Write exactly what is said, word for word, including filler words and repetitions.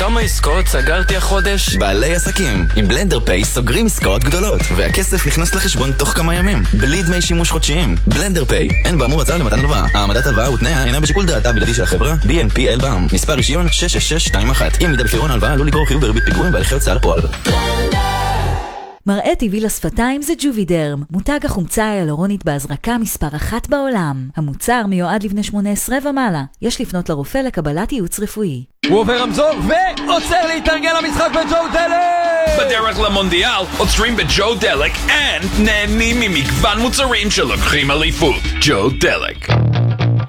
כמה עסקאות סגרתי החודש? בעלי עסקים, עם בלנדר פיי סוגרים עסקאות גדולות, והכסף נכנס לחשבון תוך כמה ימים, בלי דמי שימוש חודשיים. בלנדר פיי, אין באמור הצעה למתן הלוואה. העמדת הלוואה ותנאיה אינה בשיקול דעתה בלעדי של החברה, בי אן פי אלבאם, מספר רישיון שש שש שש שתיים אחת. אם מידה בפירעון ההלוואה עלול לגרור חיוב בריבית פיגורים בהליכי הוצאה לפועל. מראה טבעי לשפתיים זה ג'ובידרם, מותג החומצה ההיאלורונית בהזרקה מספר אחת בעולם. המוצר מיועד לבני שמונה עשרה ומעלה. יש לפנות לרופא לקבלת ייעוץ רפואי. הוא עובר רמזור ועוצר להתארגן למשחק בג'ו דלק! בדרך למונדיאל עוצרים בג'ו דלק and נהנים ממגוון מוצרים שלוקחים אליפות. ג'ו דלק.